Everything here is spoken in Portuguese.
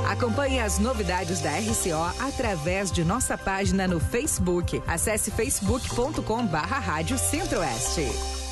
Acompanhe as novidades da RCO através de nossa página no Facebook. Acesse facebook.com/Rádio Centro-Oeste.